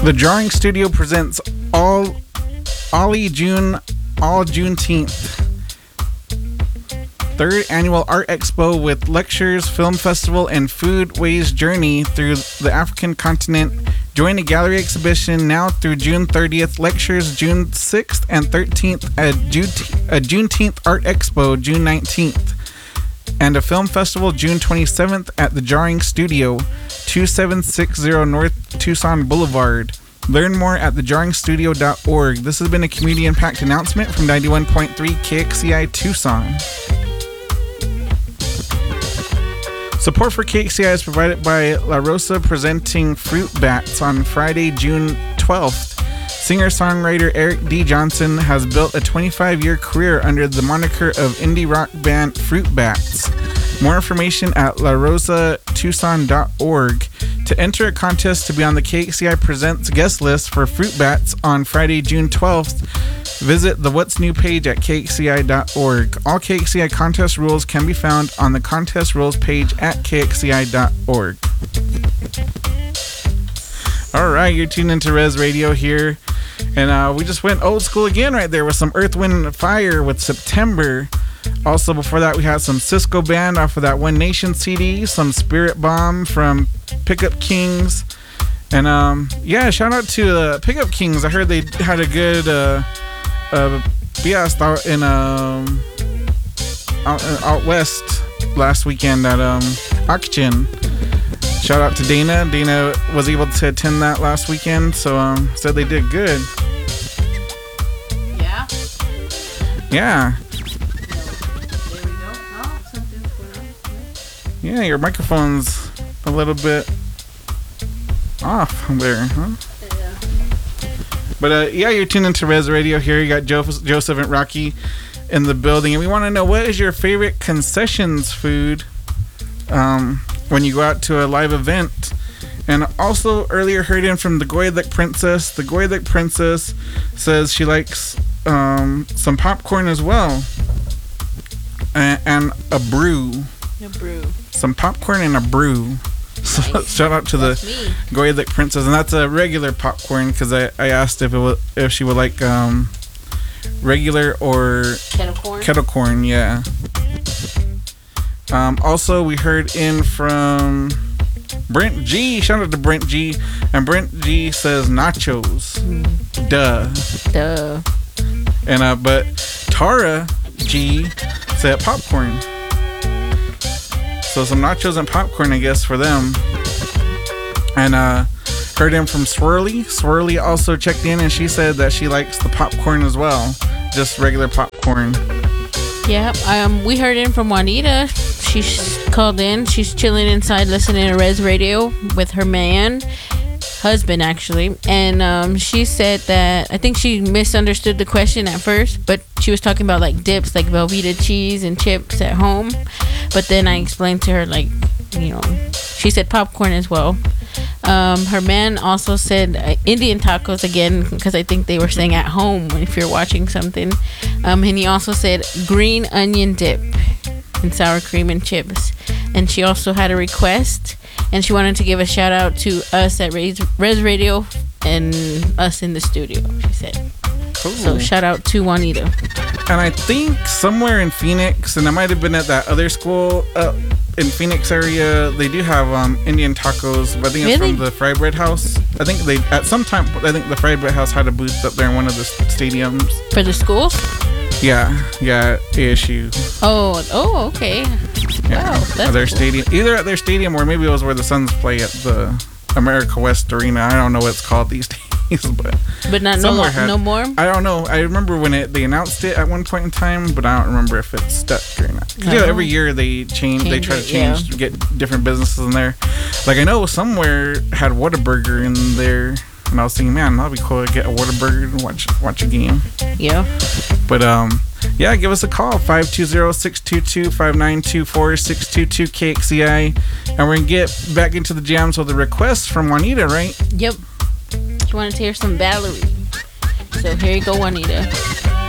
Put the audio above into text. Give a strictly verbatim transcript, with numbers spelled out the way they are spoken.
The Drawing Studio presents all Ollie June All Juneteenth. Third annual art expo with lectures, film festival, and foodways journey through the African continent. Join the gallery exhibition now through June thirtieth. Lectures June sixth and thirteenth at a Juneteenth Art Expo June nineteenth. And a film festival June twenty-seventh at the Drawing Studio, twenty-seven sixty North Tucson Boulevard. Learn more at the drawing studio dot org. This has been a community impact announcement from ninety-one point three K X C I Tucson. Support for K X C I is provided by La Rosa presenting Fruit Bats on Friday, June twelfth. Singer-songwriter Eric D. Johnson has built a twenty-five-year career under the moniker of indie rock band Fruit Bats. More information at la rosa tucson dot org. To enter a contest to be on the K X C I Presents guest list for Fruit Bats on Friday, June twelfth, visit the What's New page at K X C I dot org. All K X C I contest rules can be found on the contest rules page at K X C I dot org. All right, you're tuned into Res Radio here. And uh, we just went old school again right there with some Earth, Wind, and Fire with September. Also, before that, we had some Cisco Band off of that One Nation C D, some Spirit Bomb from Pickup Kings. And um, yeah, shout out to uh, Pickup Kings. I heard they had a good uh, uh, Biast out in um, out, out west last weekend at um, Akchin. Shout out to Dana. Dana was able to attend that last weekend, so um, said they did good. Yeah. Yeah. There we go. Oh, something for Yeah, your microphone's a little bit off there, huh? Yeah. But uh, yeah, you're tuned into Res Radio here. You got Joseph, Joseph and Rocky in the building, and we want to know, what is your favorite concessions food um, when you go out to a live event? And also earlier heard in from the Goyalik Princess. The Goyalik Princess says she likes um, some popcorn as well, and, and a brew. A brew. Some popcorn and a brew. So Nice. shout out to That's the me. Goyalik Princess, and that's a regular popcorn because I, I asked if it was, if she would like um, regular or Kettle corn. kettle corn. Yeah. Um, also, we heard in from Brent G. Shout out to Brent G. And Brent G says nachos. Mm. Duh. Duh. And uh, but Tara G said popcorn. So some nachos and popcorn, I guess, for them. And uh, heard in from Swirly. Swirly also checked in, and she said that she likes the popcorn as well, just regular popcorn. Yeah. Um. We heard in from Juanita. She's called in. She's chilling inside, listening to Res Radio with her man, husband actually. And um, she said that I think she misunderstood the question at first, but she was talking about like dips, like Velveeta cheese and chips at home. But then I explained to her, like, you know, she said popcorn as well. Um, her man also said uh, Indian tacos again, because I think they were saying at home if you're watching something. Um, and he also said green onion dip and sour cream and chips. And she also had a request, and she wanted to give a shout out to us at Res, Res Radio and us in the studio, she said. Cool. So shout out to Juanita. And I think somewhere in Phoenix, and I might have been at that other school uh, in Phoenix area, they do have um, Indian tacos. But I think it's Really? from the Fry Bread House. I think they, at some time, I think the Fry Bread House had a booth up there in one of the stadiums. For the school? Yeah, yeah, A S U. Oh, oh, okay. Yeah, Wow, that's at their cool. stadium, either at their stadium or maybe it was where the Suns play at the America West Arena. I don't know what it's called these days, but But not no, somewhere lo- had- no more? I don't know. I remember when it they announced it at one point in time, but I don't remember if it's stuck or not. 'Cause, yeah, Oh. every year they change. They Change try it, to change, yeah. get different businesses in there. Like I know somewhere had Whataburger in there, and I was thinking, man, that'd be cool to get a Whataburger and watch watch a game. Yeah. But um, yeah, give us a call, five two zero, six two two, five nine two four, six two two K X C I, and we're gonna get back into the jams with a request from Juanita, right? Yep. She wanted to hear some Valerie. So here you go, Juanita.